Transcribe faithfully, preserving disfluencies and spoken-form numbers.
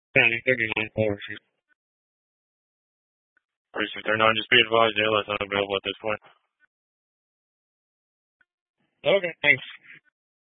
thirty-nine, thirty-nine, thirty-six, thirty-nine, just be advised, A L S unavailable at this point. Okay, thanks.